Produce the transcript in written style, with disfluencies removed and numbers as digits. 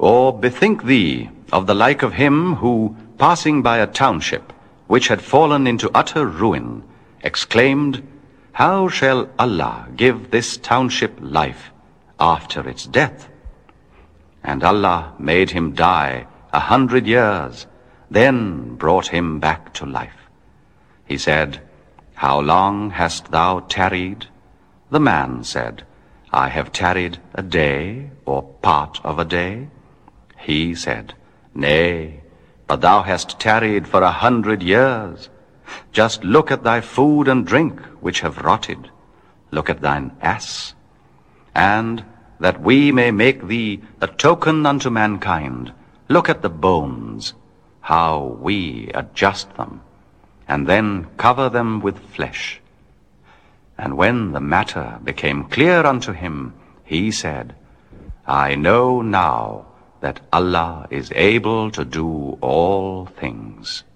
Or bethink thee of the like of him who, passing by a township, which had fallen into utter ruin, exclaimed, How shall Allah give this township life after its death? And Allah made him die 100 years, then brought him back to life. He said, How long hast thou tarried? The man said, I have tarried a day, or part of a day. He said, Nay, but thou hast tarried for 100 years. Just look at thy food and drink, which have rotted. Look at thine ass. And that we may make thee a token unto mankind, look at the bones, how we adjust them, and then cover them with flesh. And when the matter became clear unto him, he said, I know now that Allah is able to do all things.